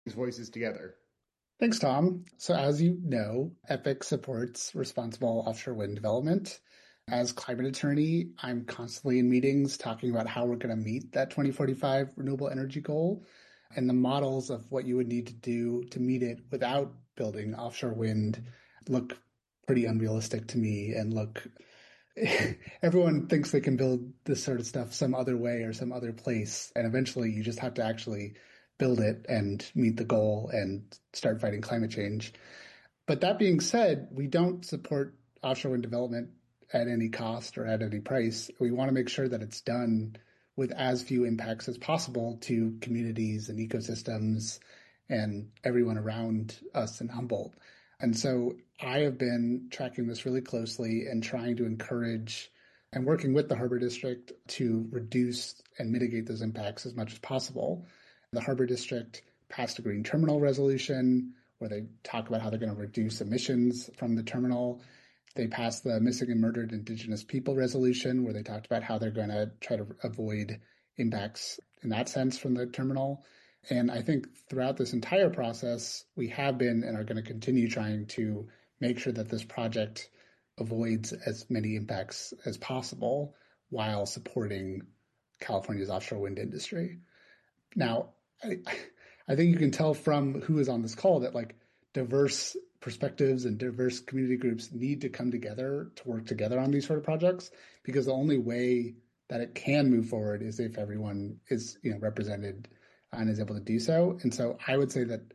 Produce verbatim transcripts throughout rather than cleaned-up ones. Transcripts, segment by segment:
these voices together? Thanks, Tom. So, as you know, EPIC supports responsible offshore wind development. As climate attorney, I'm constantly in meetings talking about how we're going to meet that twenty forty-five renewable energy goal and the models of what you would need to do to meet it without building offshore wind look pretty unrealistic to me and look everyone thinks they can build this sort of stuff some other way or some other place. And eventually you just have to actually build it and meet the goal and start fighting climate change. But that being said, we don't support offshore wind development at any cost or at any price. We want to make sure that it's done with as few impacts as possible to communities and ecosystems and everyone around us in Humboldt. And so I have been tracking this really closely and trying to encourage and working with the Harbor District to reduce and mitigate those impacts as much as possible. The Harbor District passed a green terminal resolution where they talk about how they're going to reduce emissions from the terminal. They passed the Missing and Murdered Indigenous People resolution where they talked about how they're going to try to avoid impacts in that sense from the terminal. And I think throughout this entire process, we have been and are going to continue trying to make sure that this project avoids as many impacts as possible while supporting California's offshore wind industry. Now, I, I think you can tell from who is on this call that like diverse perspectives and diverse community groups need to come together to work together on these sort of projects, because the only way that it can move forward is if everyone is, you know, represented and is able to do so. And so I would say that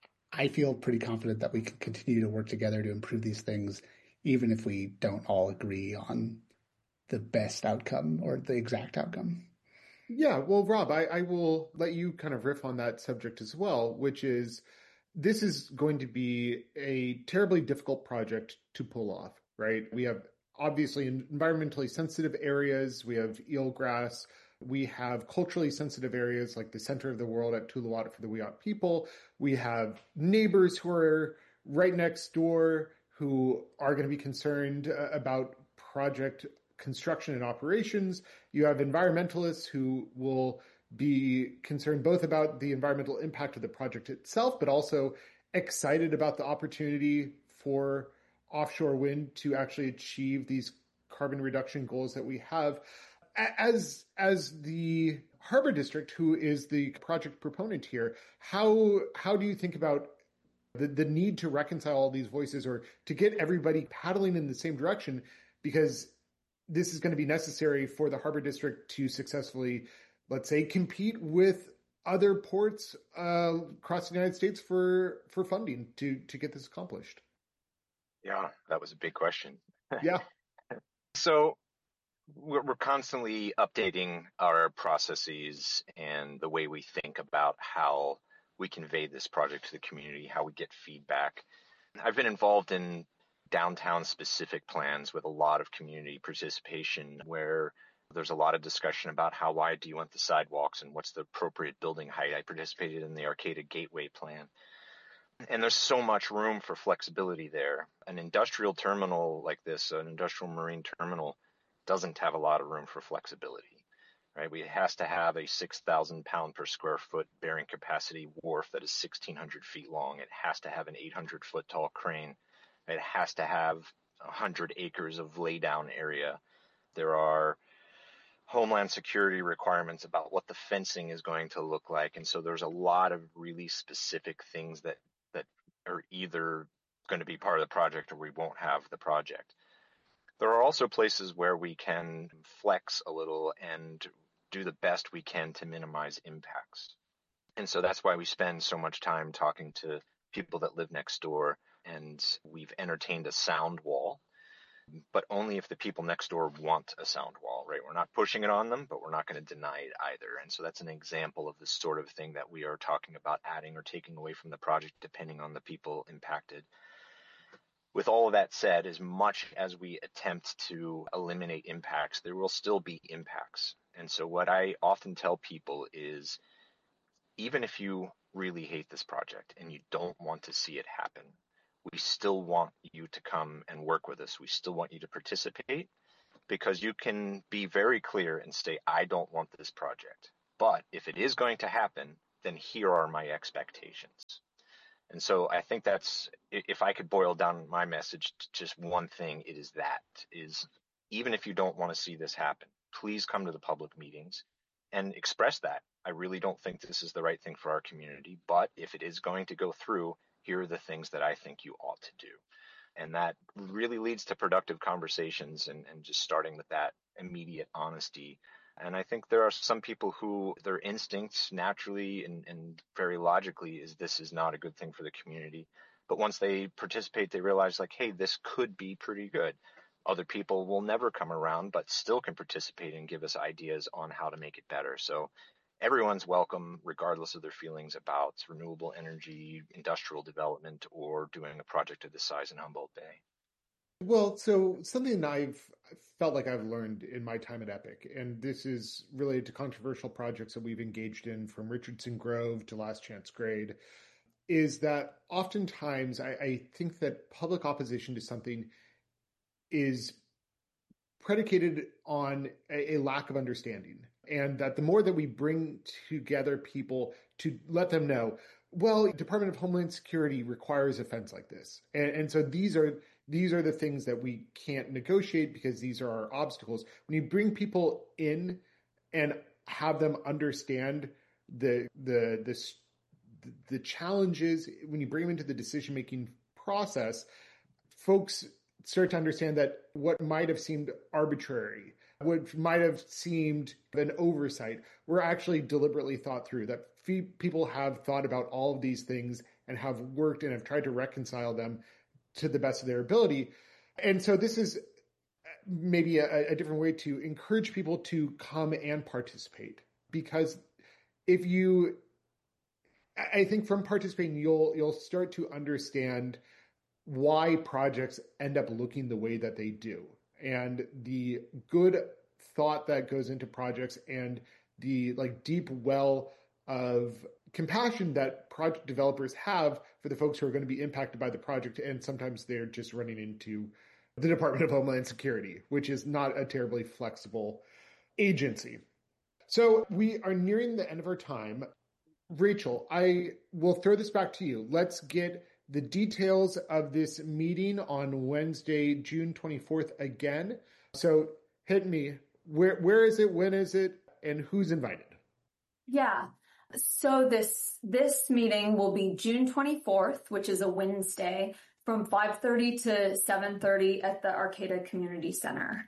I feel pretty confident that we can continue to work together to improve these things, even if we don't all agree on the best outcome or the exact outcome. Yeah, well, Rob, I, I will let you kind of riff on that subject as well, which is this is going to be a terribly difficult project to pull off, right? We have obviously environmentally sensitive areas. We have eelgrass. We have culturally sensitive areas like the center of the world at Tuluwat for the Wiyot people. We have neighbors who are right next door who are going to be concerned uh, about project construction and operations. You have environmentalists who will be concerned both about the environmental impact of the project itself, but also excited about the opportunity for offshore wind to actually achieve these carbon reduction goals that we have. As as the Harbor District, who is the project proponent here, how how do you think about the, the need to reconcile all these voices or to get everybody paddling in the same direction? Because this is going to be necessary for the Harbor District to successfully, let's say, compete with other ports uh, across the United States for for funding to to get this accomplished. Yeah, that was a big question. Yeah. So we're, we're constantly updating our processes and the way we think about how we convey this project to the community, how we get feedback. I've been involved in downtown specific plans with a lot of community participation where there's a lot of discussion about how wide do you want the sidewalks and what's the appropriate building height. I participated in the Arcata Gateway plan. And there's so much room for flexibility there. An industrial terminal like this, an industrial marine terminal, doesn't have a lot of room for flexibility, right? We, it has to have a six thousand pound per square foot bearing capacity wharf that is sixteen hundred feet long. It has to have an eight hundred foot tall crane. It has to have one hundred acres of laydown area. There are homeland security requirements about what the fencing is going to look like. And so there's a lot of really specific things that, that are either going to be part of the project or we won't have the project. There are also places where we can flex a little and do the best we can to minimize impacts. And so that's why we spend so much time talking to people that live next door. And we've entertained a sound wall, but only if the people next door want a sound wall, right? We're not pushing it on them, but we're not going to deny it either. And so that's an example of the sort of thing that we are talking about adding or taking away from the project, depending on the people impacted. With all of that said, as much as we attempt to eliminate impacts, there will still be impacts. And so what I often tell people is, even if you really hate this project and you don't want to see it happen, we still want you to come and work with us. We still want you to participate, because you can be very clear and say, I don't want this project. But if it is going to happen, then here are my expectations. And so I think that's, if I could boil down my message to just one thing, it is that, is even if you don't want to see this happen, please come to the public meetings and express that. I really don't think this is the right thing for our community, but if it is going to go through, here are the things that I think you ought to do. And that really leads to productive conversations and, and just starting with that immediate honesty. And I think there are some people who their instincts naturally and, and very logically is this is not a good thing for the community. But once they participate, they realize like, hey, this could be pretty good. Other people will never come around, but still can participate and give us ideas on how to make it better. So everyone's welcome, regardless of their feelings about renewable energy, industrial development, or doing a project of this size in Humboldt Bay. Well, so something I've felt like I've learned in my time at Epic, and this is related to controversial projects that we've engaged in from Richardson Grove to Last Chance Grade, is that oftentimes I, I think that public opposition to something is predicated on a, a lack of understanding. And that the more that we bring together people to let them know, well, Department of Homeland Security requires a fence like this. And, and so these are these are the things that we can't negotiate because these are our obstacles. When you bring people in and have them understand the the the, the challenges, when you bring them into the decision-making process, folks start to understand that what might have seemed arbitrary, what might have seemed an oversight, were actually deliberately thought through, that people have thought about all of these things and have worked and have tried to reconcile them to the best of their ability. And so this is maybe a, a different way to encourage people to come and participate. Because if you, I think from participating, you'll you'll start to understand why projects end up looking the way that they do, and the good thought that goes into projects, and the like deep well of compassion that project developers have for the folks who are going to be impacted by the project. And sometimes they're just running into the Department of Homeland Security, which is not a terribly flexible agency. So we are nearing the end of our time. Rachel, I will throw this back to you. Let's get the details of this meeting on Wednesday, June twenty-fourth again. So hit me. Where where is it? When is it? And who's invited? Yeah. So this this meeting will be June twenty-fourth, which is a Wednesday, from five thirty to seven thirty at the Arcata Community Center.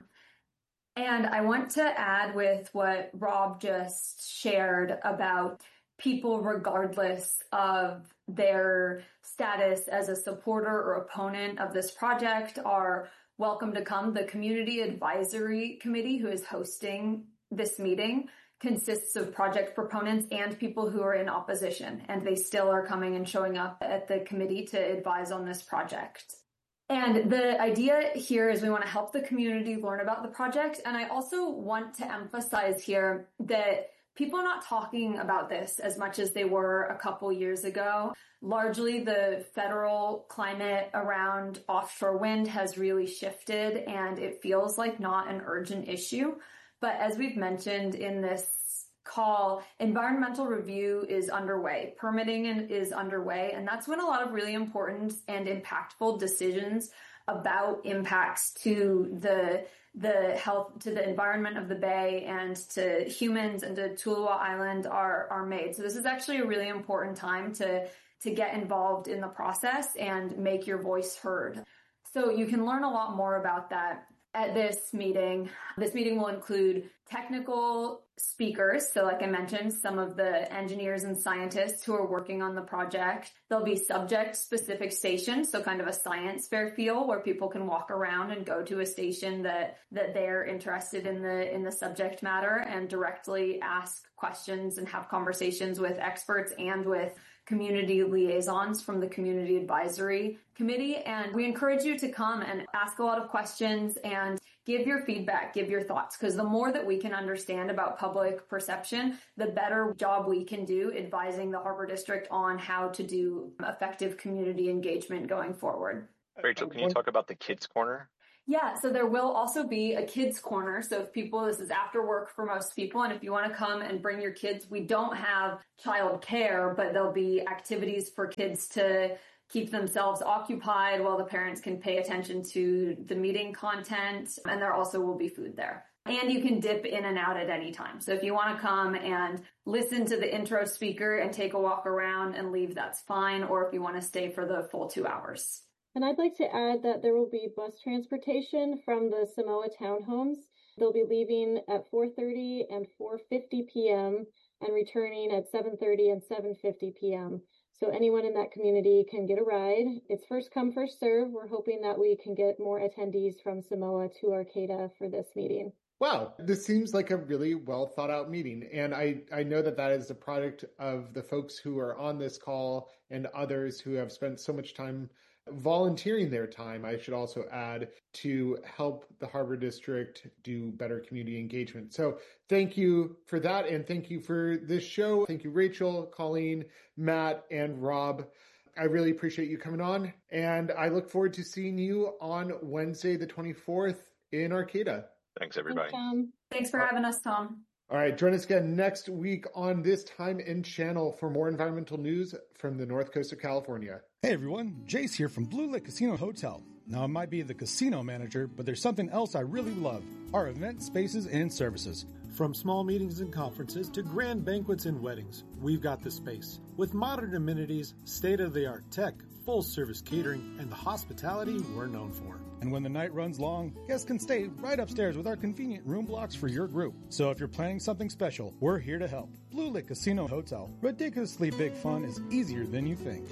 And I want to add with what Rob just shared about people, regardless of their status as a supporter or opponent of this project, are welcome to come. The Community Advisory Committee, who is hosting this meeting, consists of project proponents and people who are in opposition, and they still are coming and showing up at the committee to advise on this project. And the idea here is we want to help the community learn about the project. And I also want to emphasize here that people are not talking about this as much as they were a couple years ago. Largely, the federal climate around offshore wind has really shifted, and it feels like not an urgent issue. But as we've mentioned in this call, environmental review is underway, permitting is underway, and that's when a lot of really important and impactful decisions about impacts to the the health, to the environment of the bay and to humans and to Tuluwah Island are are made. So this is actually a really important time to to get involved in the process and make your voice heard. So you can learn a lot more about that at this meeting. This meeting will include technical speakers. So like I mentioned, some of the engineers and scientists who are working on the project. There'll be subject specific stations. So kind of a science fair feel where people can walk around and go to a station that, that they're interested in the, in the subject matter and directly ask questions and have conversations with experts and with community liaisons from the Community Advisory Committee. And we encourage you to come and ask a lot of questions and give your feedback, give your thoughts, because the more that we can understand about public perception, the better job we can do advising the Harbor District on how to do effective community engagement going forward. Rachel, can you talk about the Kids Corner? Yeah, so there will also be a kids corner. So if people, this is after work for most people, and if you want to come and bring your kids, we don't have child care, but there'll be activities for kids to keep themselves occupied while the parents can pay attention to the meeting content. And there also will be food there. And you can dip in and out at any time. So if you want to come and listen to the intro speaker and take a walk around and leave, that's fine. Or if you want to stay for the full two hours. And I'd like to add that there will be bus transportation from the Samoa townhomes. They'll be leaving at four thirty and four fifty p.m. and returning at seven thirty and seven fifty p.m. So anyone in that community can get a ride. It's first come, first serve. We're hoping that we can get more attendees from Samoa to Arcata for this meeting. Wow, this seems like a really well thought out meeting. And I, I know that that is the product of the folks who are on this call and others who have spent so much time volunteering their time, I should also add, to help the Harbor District do better community engagement. So thank you for that. And thank you for this show. Thank you, Rachel, Colleen, Matt, and Rob. I really appreciate you coming on. And I look forward to seeing you on Wednesday, the twenty-fourth in Arcata. Thanks, everybody. Thanks, Tom. Thanks for having us, Tom. All right, join us again next week on this time and channel for more environmental news from the North Coast of California. Hey everyone, Jace here from Blue Lake Casino Hotel. Now I might be the casino manager, but there's something else I really love, our event spaces and services. From small meetings and conferences to grand banquets and weddings, we've got the space. With modern amenities, state-of-the-art tech, full-service catering, and the hospitality we're known for. And when the night runs long, guests can stay right upstairs with our convenient room blocks for your group. So if you're planning something special, we're here to help. Blue Lake Casino Hotel. Ridiculously big fun is easier than you think.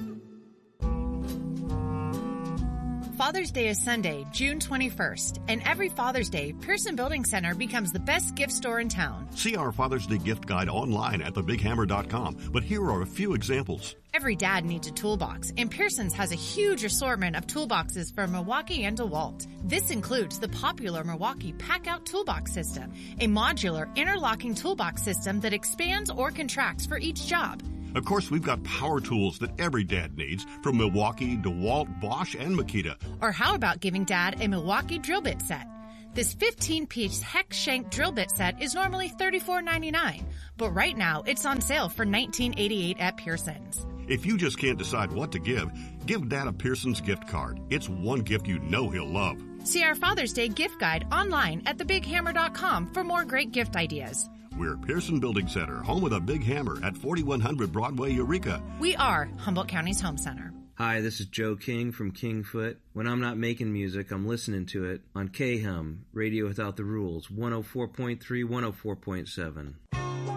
Father's Day is Sunday, June twenty-first, and every Father's Day, Pearson Building Center becomes the best gift store in town. See our Father's Day gift guide online at the big hammer dot com, but here are a few examples. Every dad needs a toolbox, and Pearson's has a huge assortment of toolboxes for Milwaukee and DeWalt. This includes the popular Milwaukee Pack-Out Toolbox System, a modular interlocking toolbox system that expands or contracts for each job. Of course, we've got power tools that every dad needs, from Milwaukee, DeWalt, Bosch, and Makita. Or how about giving Dad a Milwaukee drill bit set? This fifteen-piece hex shank drill bit set is normally thirty-four ninety-nine, but right now it's on sale for nineteen eighty-eight at Pearson's. If you just can't decide what to give, give Dad a Pearson's gift card. It's one gift you know he'll love. See our Father's Day gift guide online at the big hammer dot com for more great gift ideas. We're Pearson Building Center, home of the Big Hammer at forty-one hundred Broadway, Eureka. We are Humboldt County's home center. Hi, this is Joe King from Kingfoot. When I'm not making music, I'm listening to it on K-Hum, Radio Without the Rules, one oh four point three, one oh four point seven.